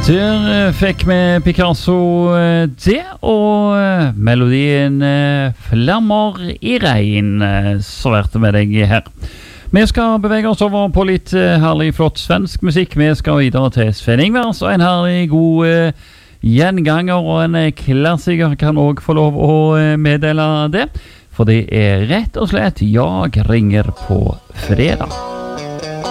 Der fikk vi Picasso det, og melodien Flammer i regn serverte med deg her. Vi skal bevege oss over på litt herlig flott svensk musikk. Vi skal videre til Sven Ingvars, og en herlig god gjenganger og en klassiker kan også få lov å meddele det. For det rett og slett Jeg ringer på fredag.